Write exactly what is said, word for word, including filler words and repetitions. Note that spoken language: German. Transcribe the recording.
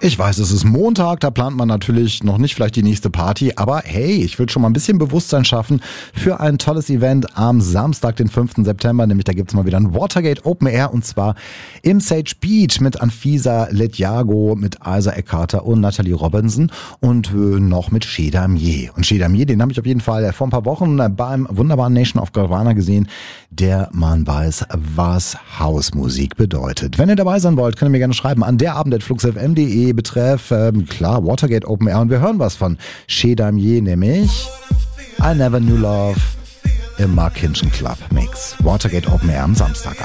Ich weiß, es ist Montag, da plant man natürlich noch nicht vielleicht die nächste Party, aber hey, ich will schon mal ein bisschen Bewusstsein schaffen für ein tolles Event am Samstag, den fünften September, nämlich da gibt's mal wieder ein Watergate Open Air und zwar im Sage Beach mit Anfisa Letjago, mit Isa Eckharter und Natalie Robinson und äh, noch mit Chez Damier. Und Chez Damier, den habe ich auf jeden Fall vor ein paar Wochen beim wunderbaren Nation of Galvana gesehen. Der Mann weiß, was Hausmusik bedeutet. Wenn ihr dabei sein wollt, könnt ihr mir gerne schreiben an derabend at flux f m punkt de betreff, ähm, klar, Watergate Open Air und wir hören was von Chez Damier, nämlich I Never Knew Love im Mark Hinchen Club Mix. Watergate Open Air am Samstag.